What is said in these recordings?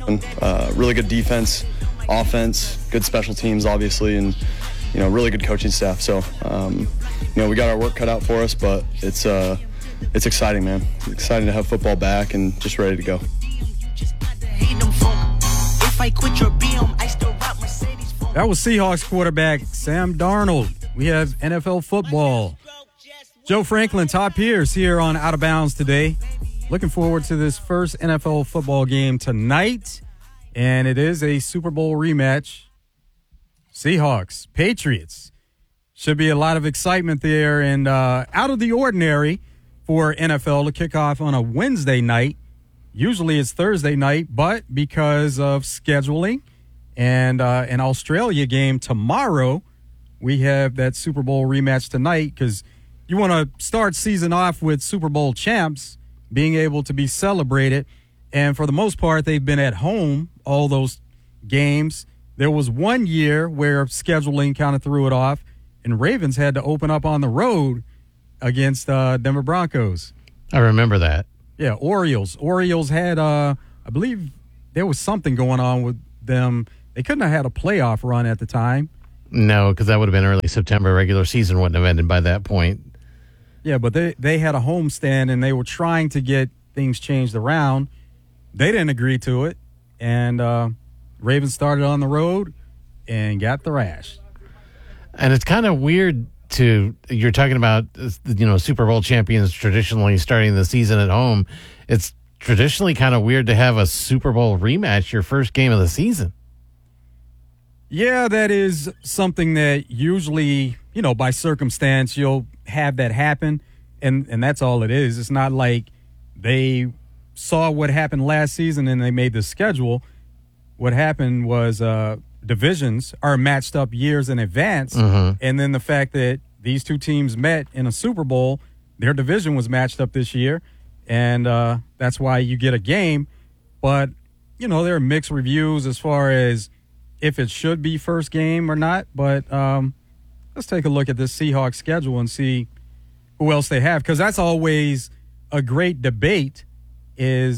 Really good defense, offense, good special teams, obviously, and really good coaching staff. So, we got our work cut out for us, but it's exciting, man. It's exciting to have football back and just ready to go. That was Seahawks quarterback Sam Darnold. We have NFL football. Joe Franklin, Todd Pierce here on Out of Bounds today. Looking forward to this first NFL football game tonight, and it is a Super Bowl rematch. Seahawks, Patriots. Should be a lot of excitement there, and out of the ordinary for NFL to kick off on a Wednesday night. Usually it's Thursday night, but because of scheduling and an Australia game tomorrow, we have that Super Bowl rematch tonight because you want to start season off with Super Bowl champs being able to be celebrated. And for the most part, they've been at home, all those games. There was 1 year where scheduling kind of threw it off, and Ravens had to open up on the road against Denver Broncos. I remember that. Yeah, Orioles. Orioles had, I believe there was something going on with them. They couldn't have had a playoff run at the time. No, because that would have been early September. Regular season wouldn't have ended by that point. Yeah, but they had a homestand, and they were trying to get things changed around. They didn't agree to it, and Ravens started on the road and got thrashed. And it's kind of weird you're talking about, Super Bowl champions traditionally starting the season at home. It's traditionally kind of weird to have a Super Bowl rematch your first game of the season. Yeah, that is something that usually, by circumstance, you'll have that happen, and that's all it is. It's not like they saw what happened last season and they made the schedule. What happened was divisions are matched up years in advance, and then the fact that these two teams met in a Super Bowl, their division was matched up this year, and that's why you get a game. But, there are mixed reviews as far as if it should be first game or not. But let's take a look at this Seahawks schedule and see who else they have, because that's always a great debate is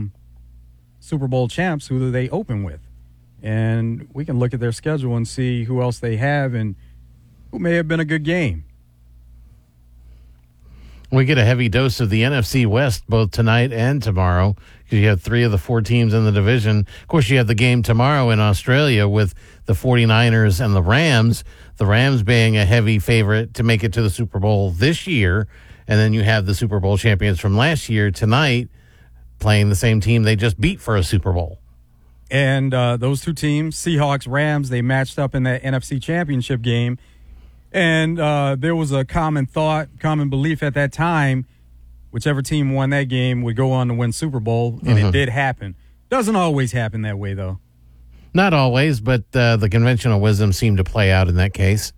Super Bowl champs, who do they open with? And we can look at their schedule and see who else they have and who may have been a good game. We get a heavy dose of the NFC West both tonight and tomorrow because you have 3 of the 4 teams in the division. Of course, you have the game tomorrow in Australia with the 49ers and the Rams. The Rams being a heavy favorite to make it to the Super Bowl this year. And then you have the Super Bowl champions from last year tonight playing the same team they just beat for a Super Bowl. And those two teams, Seahawks, Rams, they matched up in that NFC Championship game. And there was a common belief at that time, whichever team won that game would go on to win Super Bowl, and it did happen. Doesn't always happen that way, though. Not always, but the conventional wisdom seemed to play out in that case.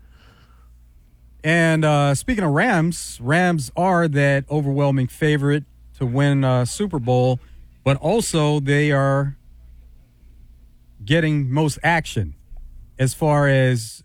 And speaking of Rams are that overwhelming favorite to win Super Bowl, but also they are getting most action as far as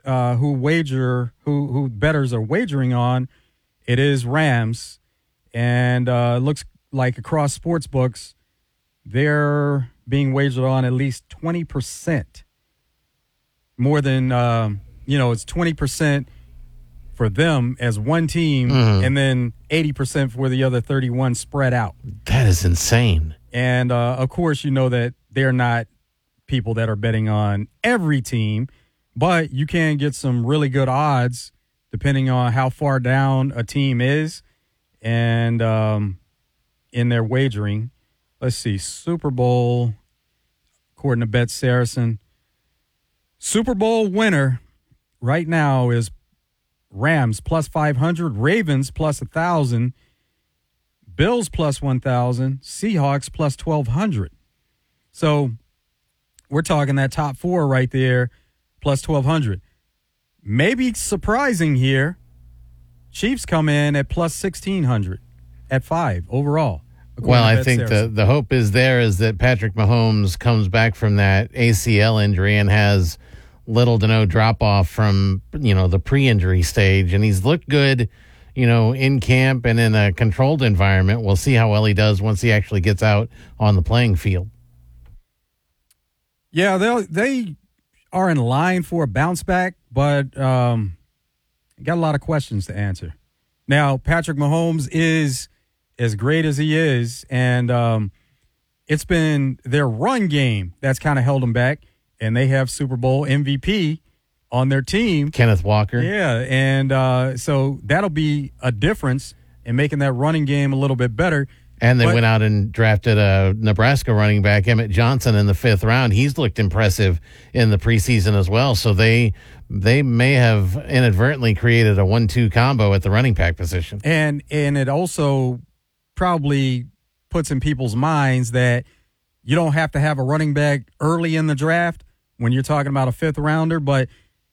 who bettors are wagering on. It is Rams, and it looks like across sports books, they're being wagered on at least 20%. More than, it's 20% for them as one team, and then 80% for the other 31 spread out. That is insane. And, of course, you know that they're not people that are betting on every team, but you can get some really good odds depending on how far down a team is and in their wagering. Let's see, Super Bowl, according to Bet Saracen, Super Bowl winner right now is Rams plus 500, Ravens plus 1,000, Bills plus 1,000, Seahawks plus 1,200. So we're talking that top 4 right there, plus 1,200. Maybe surprising here, Chiefs come in at plus 1,600 at 5 overall. Well, I think the hope is that Patrick Mahomes comes back from that ACL injury and has little to no drop-off from, the pre-injury stage. And he's looked good, in camp and in a controlled environment. We'll see how well he does once he actually gets out on the playing field. Yeah, they are in line for a bounce back, but got a lot of questions to answer. Now, Patrick Mahomes is as great as he is, and it's been their run game that's kind of held them back, and they have Super Bowl MVP on their team. Kenneth Walker. Yeah, and so that'll be a difference in making that running game a little bit better. And they went out and drafted a Nebraska running back, Emmett Johnson, in the 5th round. He's looked impressive in the preseason as well. So they may have inadvertently created a 1-2 combo at the running back position. And it also probably puts in people's minds that you don't have to have a running back early in the draft when you're talking about a 5th rounder. But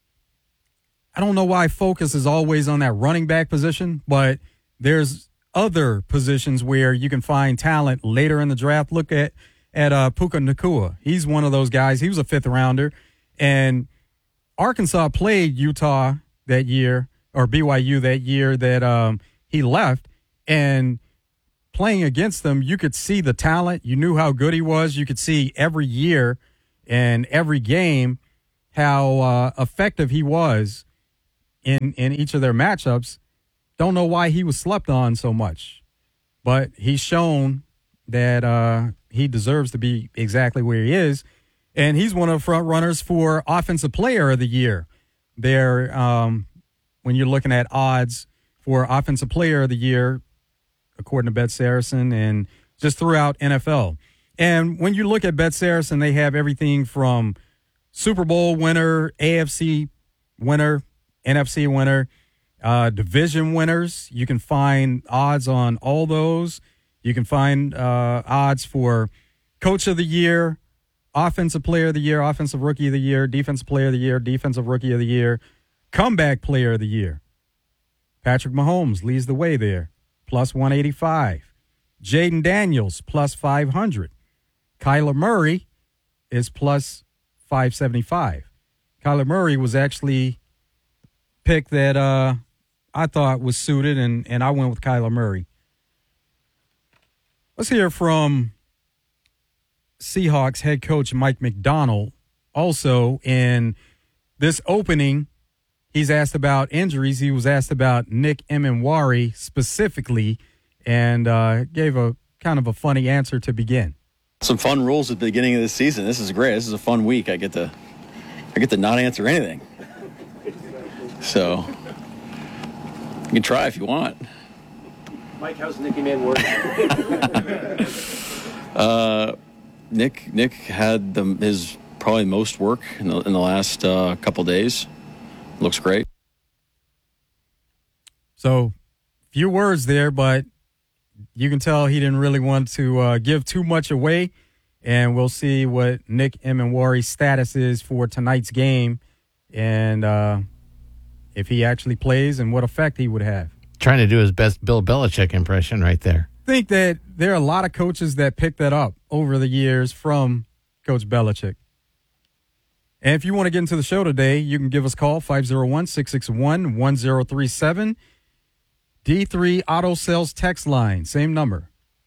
I don't know why focus is always on that running back position, but there's other positions where you can find talent later in the draft. Look at Puka Nacua. He's one of those guys. He was a 5th rounder, and Arkansas played Utah that year, or BYU that year that he left, and playing against them, you could see the talent. You knew how good he was. You could see every year and every game how effective he was in each of their matchups. Don't know why he was slept on so much, but he's shown that he deserves to be exactly where he is, and he's one of the front runners for Offensive Player of the Year. There, when you're looking at odds for Offensive Player of the Year, according to Bet Saracen, and just throughout NFL. And when you look at Bet Saracen, they have everything from Super Bowl winner, AFC winner, NFC winner, division winners. You can find odds on all those. You can find odds for Coach of the Year, Offensive Player of the Year, Offensive Rookie of the Year, Defensive Player of the Year, Defensive Rookie of the Year, Comeback Player of the Year. Patrick Mahomes leads the way there, plus 185. Jaden Daniels, plus 500. Kyler Murray is plus 575. Kyler Murray was actually pick that I thought was suited, and I went with Kyler Murray. Let's hear from Seahawks head coach Mike Macdonald. Also, in this opening, he's asked about injuries. He was asked about Nick Emenwari specifically, and gave a kind of a funny answer to begin. Some fun rules at the beginning of the season. This is great. This is a fun week. I get to not answer anything. So you can try if you want. Mike, how's Nicky Man working? Nick had his probably most work in the last couple days. Looks great. So, few words there, but you can tell he didn't really want to give too much away. And we'll see what Nick Emenwari's status is for tonight's game, and if he actually plays and what effect he would have. Trying to do his best Bill Belichick impression right there. I think that there are a lot of coaches that picked that up over the years from Coach Belichick. And if you want to get into the show today, you can give us a call, 501-661-1037. D3 Auto Sales text line, same number,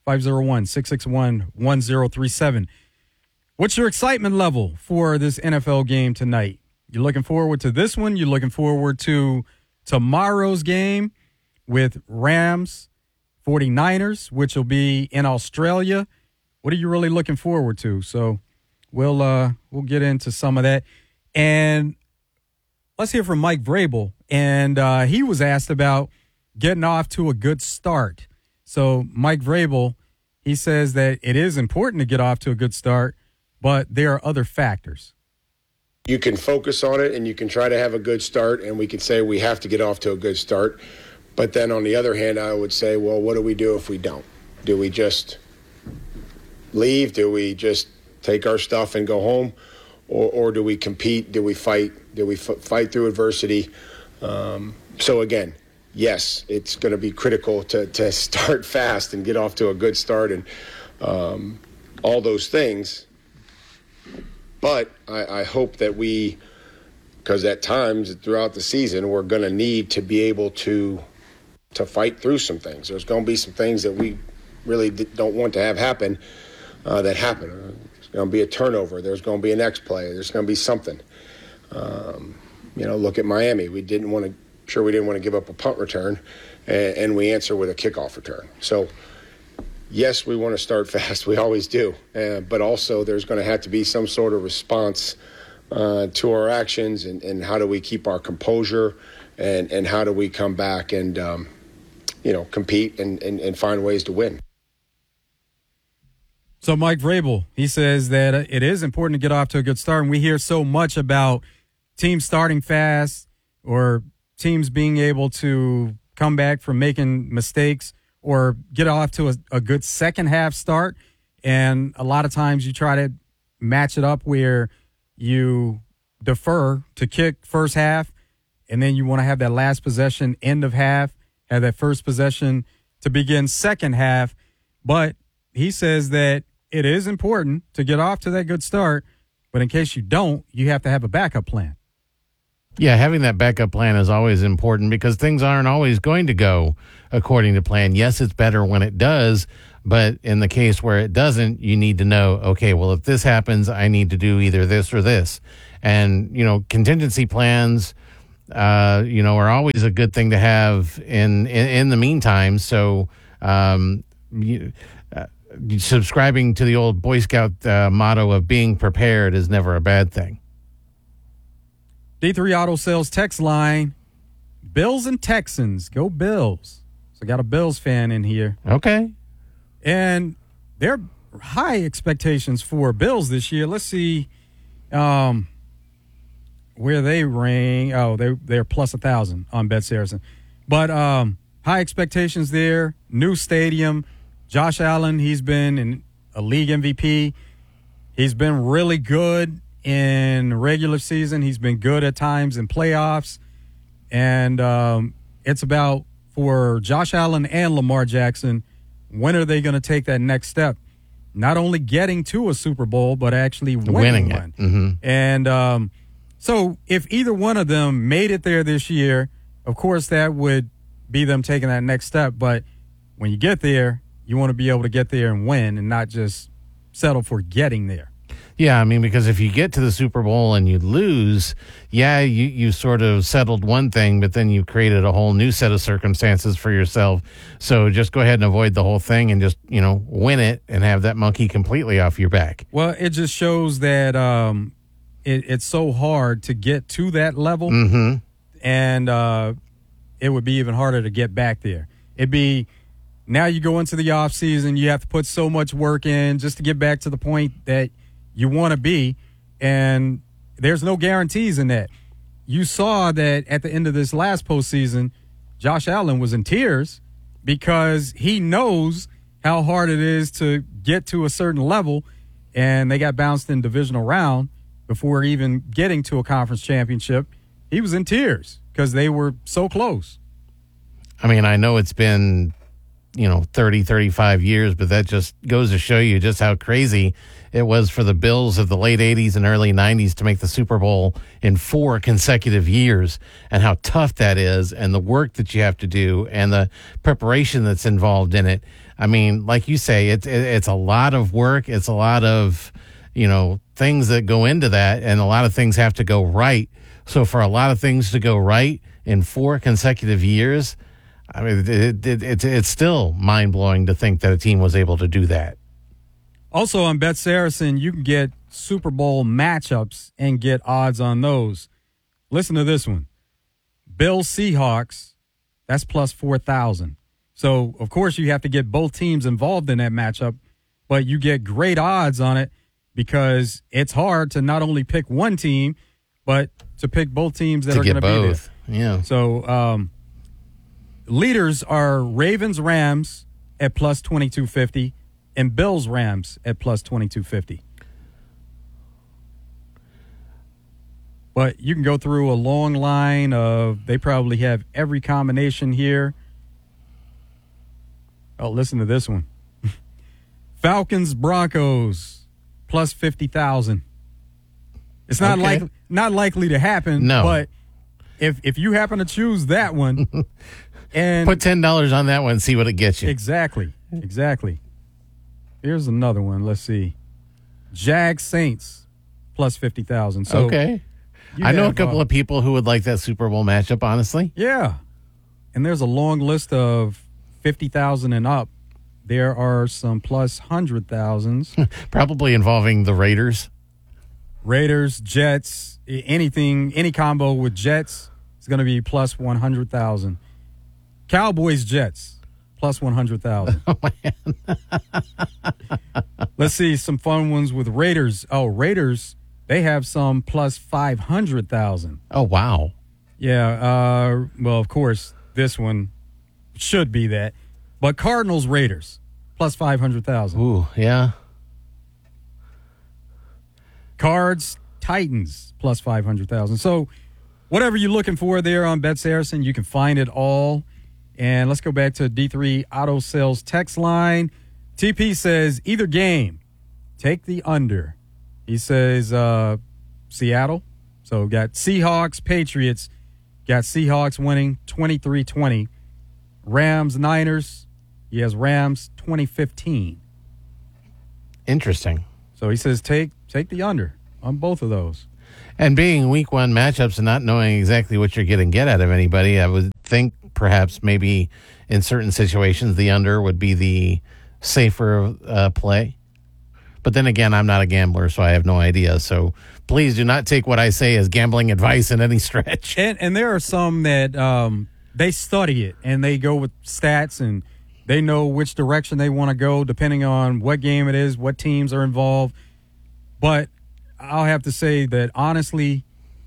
501-661-1037. What's your excitement level for this NFL game tonight? You're looking forward to this one? You're looking forward to tomorrow's game with Rams 49ers, which will be in Australia? What are you really looking forward to? So we'll get into some of that. And let's hear from Mike Vrabel. And he was asked about getting off to a good start. So Mike Vrabel, he says that it is important to get off to a good start, but there are other factors. You can focus on it and you can try to have a good start, and we can say we have to get off to a good start. But then on the other hand, I would say, well, what do we do if we don't? Do we just leave? Do we just take our stuff and go home? Or do we compete? Do we fight? Do we fight through adversity? So again, yes, it's going to be critical to start fast and get off to a good start and all those things. But I hope that because at times throughout the season, we're going to need to be able to fight through some things. There's going to be some things that we really don't want to have happen that happen. There's going to be a turnover. There's going to be an X play. There's going to be something. Look at Miami. We didn't want to give up a punt return, and we answer with a kickoff return. So, yes, we want to start fast. We always do. But also there's going to have to be some sort of response to our actions, and how do we keep our composure, and how do we come back and, compete and find ways to win. So Mike Vrabel, he says that it is important to get off to a good start. And we hear so much about teams starting fast or teams being able to come back from making mistakes or get off to a good second half start. And a lot of times you try to match it up where you defer to kick first half, and then you want to have that last possession end of half, have that first possession to begin second half. But he says that it is important to get off to that good start, but in case you don't, you have to have a backup plan. Yeah, having that backup plan is always important because things aren't always going to go according to plan. Yes, it's better when it does, but in the case where it doesn't, you need to know, okay, well, if this happens, I need to do either this or this. And, contingency plans, are always a good thing to have in the meantime. So, subscribing to the old Boy Scout motto of being prepared is never a bad thing. D3 Auto Sales text line, Bills and Texans. Go Bills. So I got a Bills fan in here. Okay. And there are high expectations for Bills this year. Let's see where they ring. Oh, they're plus 1,000 on Bet Saracen. But high expectations there. New stadium. Josh Allen, he's been a league MVP. He's been really good in regular season. He's been good at times in playoffs. And it's about, for Josh Allen and Lamar Jackson, when are they going to take that next step? Not only getting to a Super Bowl, but actually winning one. Mm-hmm. And so if either one of them made it there this year, of course that would be them taking that next step. But when you get there, you want to be able to get there and win and not just settle for getting there. Yeah, I mean, because if you get to the Super Bowl and you lose, you sort of settled one thing, but then you created a whole new set of circumstances for yourself. So just go ahead and avoid the whole thing and just, win it and have that monkey completely off your back. Well, it just shows that it's so hard to get to that level, mm-hmm. and it would be even harder to get back there. Now you go into the off season, you have to put so much work in just to get back to the point that you want to be, and there's no guarantees in that. You saw that at the end of this last postseason, Josh Allen was in tears because he knows how hard it is to get to a certain level, and they got bounced in divisional round before even getting to a conference championship. He was in tears because they were so close. I mean, I know it's been 30, 35 years, but that just goes to show you just how crazy it was for the Bills of the late 80s and early 90s to make the Super Bowl in 4 consecutive years, and how tough that is, and the work that you have to do and the preparation that's involved in it. I mean, like you say, it's a lot of work. It's a lot of, things that go into that, and a lot of things have to go right. So for a lot of things to go right in 4 consecutive years, I mean, it's still mind-blowing to think that a team was able to do that. Also on Bet Saracen, you can get Super Bowl matchups and get odds on those. Listen to this one. Bills Seahawks, that's plus 4,000. So, of course, you have to get both teams involved in that matchup, but you get great odds on it because it's hard to not only pick one team, but to pick both teams that are going to be there. Yeah. So, leaders are Ravens-Rams at plus 2250 and Bills-Rams at plus 2250. But you can go through a long line of, they probably have every combination here. Oh, listen to this one. Falcons-Broncos plus 50,000. It's not not likely to happen. No. But if you happen to choose that one, and put $10 on that one and see what it gets you. Exactly. Here's another one. Let's see. Jags Saints plus 50,000. So Okay. I know a couple of people who would like that Super Bowl matchup, honestly. Yeah. And there's a long list of 50,000 and up. There are some plus 100,000s. Probably involving the Raiders. Raiders, Jets, anything, any combo with Jets is going to be plus 100,000. Cowboys, Jets, plus 100,000. Oh, man. Let's see some fun ones with Raiders. Oh, Raiders, they have some plus 500,000. Oh, wow. Yeah, well, of course, this one should be that. But Cardinals, Raiders, plus 500,000. Ooh, yeah. Cards, Titans, plus 500,000. So whatever you're looking for there on Bet Saracen, you can find it all. And let's go back to D3 Auto Sales text line. TP says, either game, take the under. He says Seattle. So got Seahawks, Patriots. Got Seahawks winning 23-20. Rams, Niners. He has Rams 2015. Interesting. So he says take the under on both of those. And being week one matchups and not knowing exactly what you're going to get out of anybody, I would think perhaps maybe in certain situations the under would be the safer play. But then again, I'm not a gambler, so I have no idea. So please do not take what I say as gambling advice in any stretch. And there are some that they study it and they go with stats and they know which direction they want to go depending on what game it is, what teams are involved. But I'll have to say that honestly,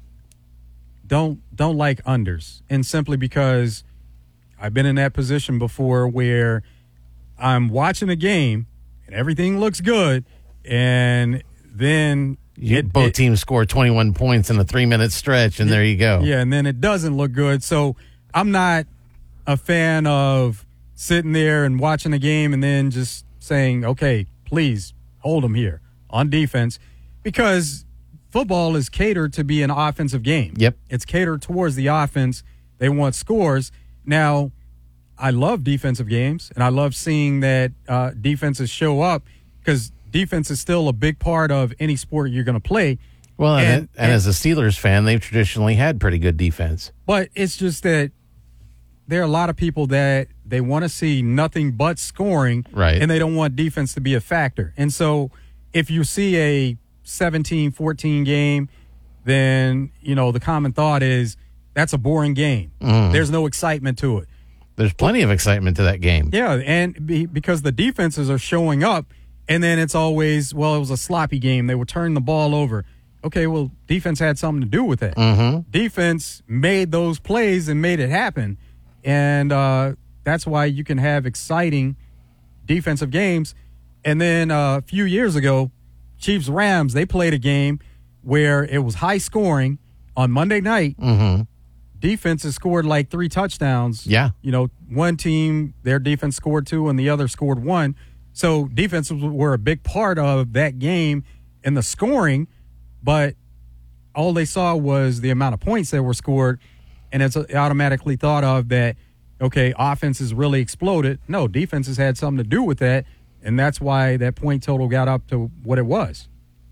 don't like unders, and simply because I've been in that position before where I'm watching a game and everything looks good, and then both teams score 21 points in a 3-minute stretch, and there you go. Yeah, and then it doesn't look good. So I'm not a fan of sitting there and watching a game and then just saying, okay, please hold them here on defense, because football is catered to be an offensive game. Yep. It's catered towards the offense. They want scores. Now, I love defensive games, and I love seeing that defenses show up, because defense is still a big part of any sport you're going to play. Well, and as a Steelers fan, they've traditionally had pretty good defense. But it's just that there are a lot of people that they want to see nothing but scoring, right, and they don't want defense to be a factor. And so if you see a 17-14 game, then, the common thought is that's a boring game. There's no excitement to it. There's plenty of excitement to that game. Yeah, and because the defenses are showing up, and then it's always, well, it was a sloppy game. They were turning the ball over. Okay, well, defense had something to do with it. Defense made those plays and made it happen. And that's why you can have exciting defensive games. And then a few years ago, Chiefs-Rams, they played a game where it was high scoring on Monday night. Defenses scored like 3 touchdowns. Yeah. One team, their defense scored 2 and the other scored 1. So defenses were a big part of that game and the scoring, but all they saw was the amount of points that were scored, and it's automatically thought of that, okay, offenses really exploded. No, defenses had something to do with that, and that's why that point total got up to what it was.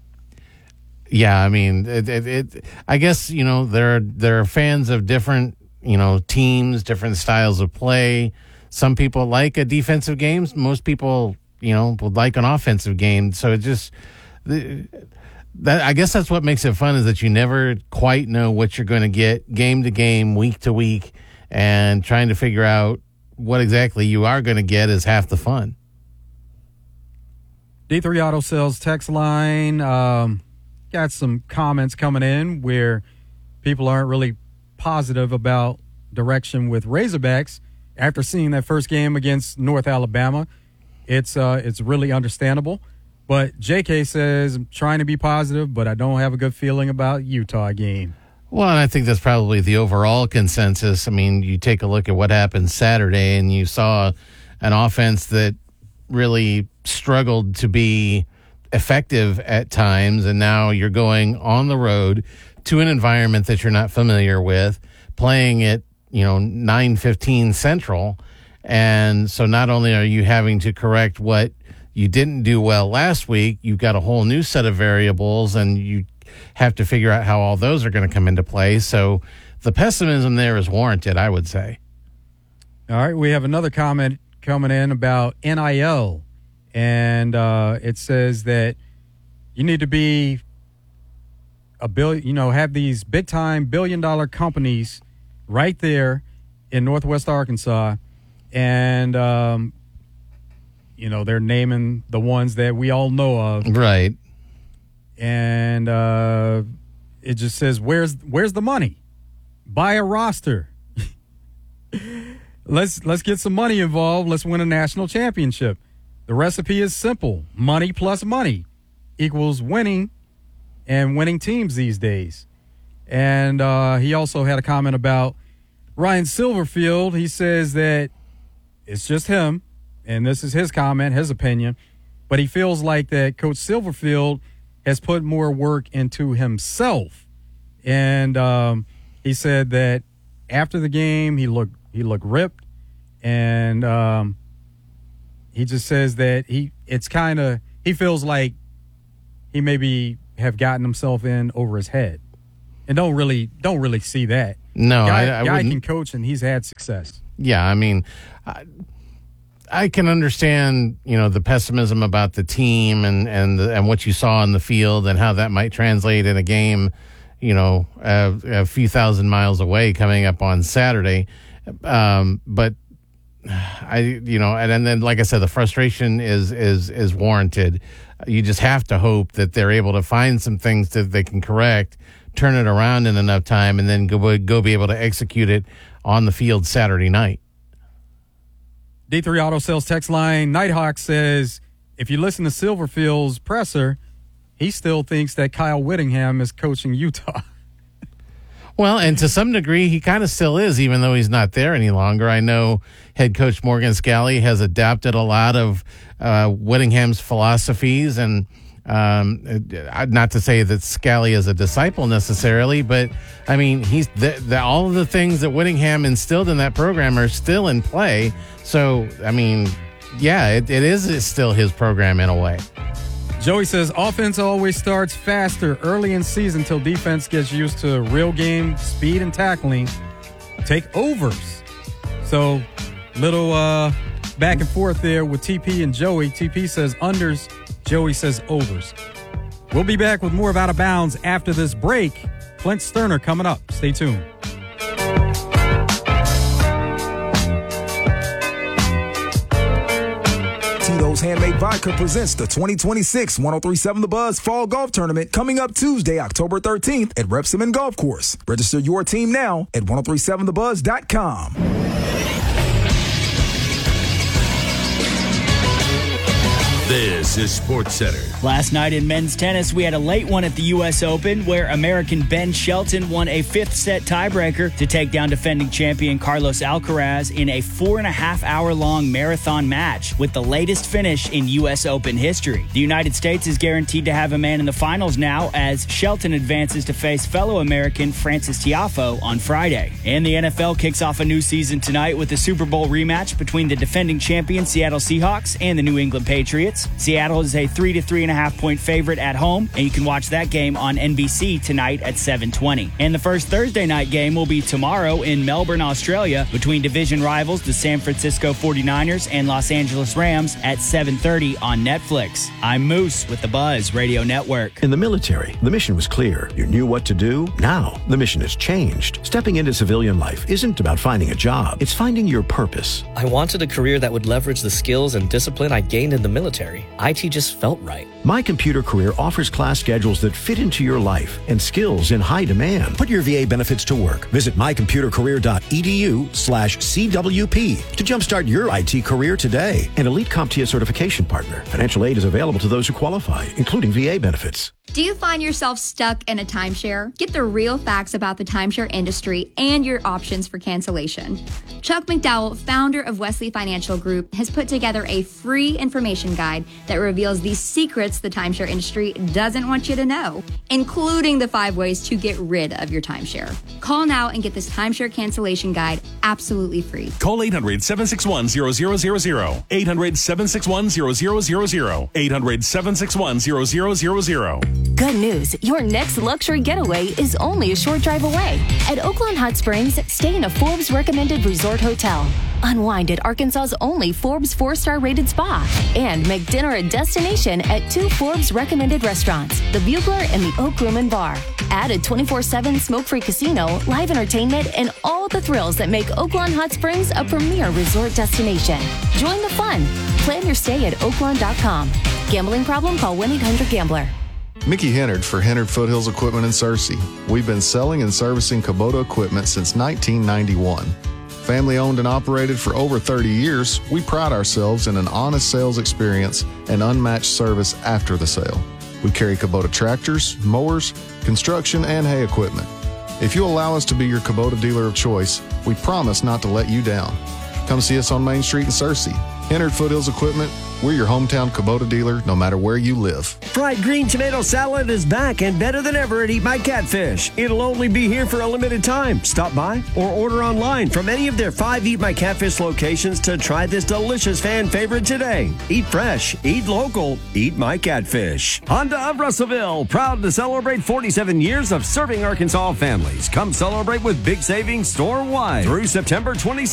Yeah, I mean, I guess, there are fans of different, teams, different styles of play. Some people like a defensive game. Most people, would like an offensive game. So it just I guess that's what makes it fun, is that you never quite know what you're going to get game to game, week to week, and trying to figure out what exactly you are going to get is half the fun. D3 Auto Sales text line. Got some comments coming in where people aren't really positive about direction with Razorbacks after seeing that first game against North Alabama. It's really understandable. But JK says, I'm trying to be positive, but I don't have a good feeling about Utah game. Well, and I think that's probably the overall consensus. I mean, you take a look at what happened Saturday, and you saw an offense that really struggled to be effective at times, and now you're going on the road to an environment that you're not familiar with, playing at 9:15 Central, and so not only are you having to correct what you didn't do well last week, you've got a whole new set of variables, and you have to figure out how all those are going to come into play. So the pessimism there is warranted, I would say. All right, we have another comment coming in about NIL, and it says that you need to be have these big-time billion-dollar companies right there in Northwest Arkansas, and they're naming the ones that we all know of, right? And it just says, "Where's the money? Buy a roster. Let's get some money involved. Let's win a national championship. The recipe is simple: money plus money equals winning, and winning teams these days." And he also had a comment about Ryan Silverfield. He says that it's just him, and this is his comment, his opinion, but he feels like that Coach Silverfield has put more work into himself. And he said that after the game, he looked ripped, and he just says that he feels like he maybe have gotten himself in over his head, and don't really see that. No, guy can coach, and he's had success. Yeah, I mean, I can understand, the pessimism about the team and what you saw in the field and how that might translate in a game, a few thousand miles away coming up on Saturday. But and then, like I said, the frustration is warranted. You just have to hope that they're able to find some things that they can correct, turn it around in enough time, and then go be able to execute it on the field Saturday night. D3 Auto Sales text line, Nighthawk says, if you listen to Silverfield's presser, he still thinks that Kyle Whittingham is coaching Utah. Well, and to some degree, he kind of still is, even though he's not there any longer. I know head coach Morgan Scalley has adapted a lot of Whittingham's philosophies, and not to say that Scalley is a disciple necessarily, but I mean, he's all of the things that Whittingham instilled in that program are still in play. So, I mean, yeah, it is still his program in a way. Joey says offense always starts faster early in season till defense gets used to real game speed and tackling. Take overs. So little back and forth there with TP and Joey. TP says unders. Joey says overs. We'll be back with more of Out of Bounds after this break. Clint Sterner coming up. Stay tuned. Tito's Handmade Vodka presents the 2026 1037 The Buzz Fall Golf Tournament coming up Tuesday, October 13th at Repsamen Golf Course. Register your team now at 1037thebuzz.com. This is Sports Center. Last night in men's tennis, we had a late one at the U.S. Open where American Ben Shelton won a fifth-set tiebreaker to take down defending champion Carlos Alcaraz in a 4.5-hour-long marathon match with the latest finish in U.S. Open history. The United States is guaranteed to have a man in the finals now as Shelton advances to face fellow American Francis Tiafoe on Friday. And the NFL kicks off a new season tonight with the Super Bowl rematch between the defending champion Seattle Seahawks and the New England Patriots. Seattle is a 3 to 3.5 point favorite at home, and you can watch that game on NBC tonight at 7:20. And the first Thursday night game will be tomorrow in Melbourne, Australia, between division rivals the San Francisco 49ers and Los Angeles Rams at 7:30 on Netflix. I'm Moose with the Buzz Radio Network. In the military, the mission was clear. You knew what to do. Now, the mission has changed. Stepping into civilian life isn't about finding a job. It's finding your purpose. I wanted a career that would leverage the skills and discipline I gained in the military. IT just felt right. My Computer Career offers class schedules that fit into your life and skills in high demand. Put your VA benefits to work. Visit mycomputercareer.edu/CWP to jumpstart your IT career today. An elite CompTIA certification partner. Financial aid is available to those who qualify, including VA benefits. Do you find yourself stuck in a timeshare? Get the real facts about the timeshare industry and your options for cancellation. Chuck McDowell, founder of Wesley Financial Group, has put together a free information guide that it reveals the secrets the timeshare industry doesn't want you to know, including the 5 ways to get rid of your timeshare. Call now and get this timeshare cancellation guide absolutely free. Call 800-761-0000. 800-761-0000. 800-761-0000. Good news, your next luxury getaway is only a short drive away. At Oaklawn Hot Springs, stay in a Forbes recommended resort hotel. Unwind at Arkansas's only Forbes 4-star rated spa. And make dinner a destination at 2 Forbes recommended restaurants, the Bugler and the Oak Room and Bar. Add a 24/7 smoke-free casino, live entertainment, and all the thrills that make Oaklawn Hot Springs a premier resort destination. Join the fun. Plan your stay at oaklawn.com. Gambling problem? Call 1-800-GAMBLER. Mickey Hennard for Hennard Foothills Equipment in Searcy. We've been selling and servicing Kubota equipment since 1991. Family owned and operated for over 30 years, we pride ourselves in an honest sales experience and unmatched service after the sale. We carry Kubota tractors, mowers, construction, and hay equipment. If you allow us to be your Kubota dealer of choice, we promise not to let you down. Come see us on Main Street in Searcy. Hennard Foothills Equipment, we're your hometown Kubota dealer no matter where you live. Fried green tomato salad is back and better than ever at Eat My Catfish. It'll only be here for a limited time. Stop by or order online from any of their 5 Eat My Catfish locations to try this delicious fan favorite today. Eat fresh, eat local, Eat My Catfish. Honda of Russellville, proud to celebrate 47 years of serving Arkansas families. Come celebrate with big savings store-wide through September 26th.